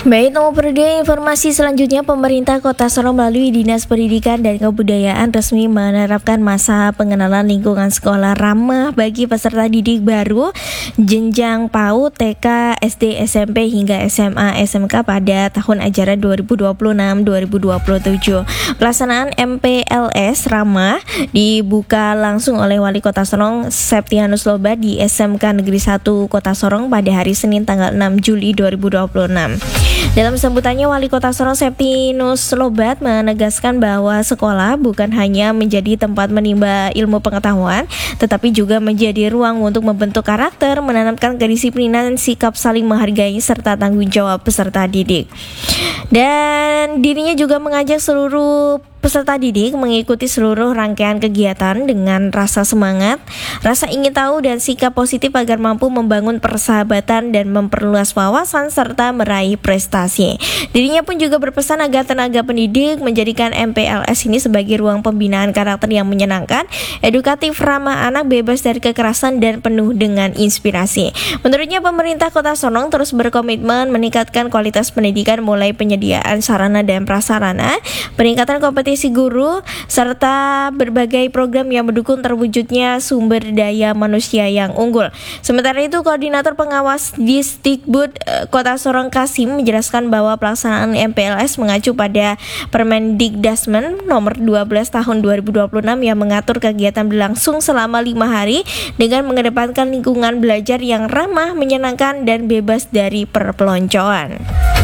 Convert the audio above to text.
Baik, nomor dia informasi selanjutnya, pemerintah Kota Sorong melalui Dinas Pendidikan dan Kebudayaan resmi menerapkan masa pengenalan lingkungan sekolah ramah bagi peserta didik baru jenjang PAUD, TK, SD, SMP hingga SMA, SMK pada tahun ajaran 2026-2027. Pelaksanaan MPLS ramah dibuka langsung oleh Wali Kota Sorong Septianus Lobat di SMK Negeri 1 Kota Sorong pada hari Senin tanggal 6 Juli 2026. Dalam sambutannya, Wali Kota Sorong Septianus Lobat menegaskan bahwa sekolah bukan hanya menjadi tempat menimba ilmu pengetahuan, tetapi juga menjadi ruang untuk membentuk karakter, menanamkan kedisiplinan, sikap saling menghargai, serta tanggung jawab peserta didik. Dan dirinya juga mengajak seluruh peserta didik mengikuti seluruh rangkaian kegiatan dengan rasa semangat, rasa ingin tahu, dan sikap positif agar mampu membangun persahabatan dan memperluas wawasan serta meraih prestasi. Dirinya pun juga berpesan agar tenaga pendidik menjadikan MPLS ini sebagai ruang pembinaan karakter yang menyenangkan, edukatif, ramah anak, bebas dari kekerasan, dan penuh dengan inspirasi. Menurutnya, pemerintah Kota Sorong terus berkomitmen meningkatkan kualitas pendidikan mulai penyediaan sarana dan prasarana, peningkatan kompetisi guru, serta berbagai program yang mendukung terwujudnya sumber daya manusia yang unggul. Sementara itu, Koordinator Pengawas Disdikbud Kota Sorong Kasim menjelaskan bahwa pelaksanaan MPLS mengacu pada Permendikdasmen nomor 12 tahun 2026 yang mengatur kegiatan berlangsung selama 5 hari dengan mengedepankan lingkungan belajar yang ramah, menyenangkan, dan bebas dari perpeloncoan.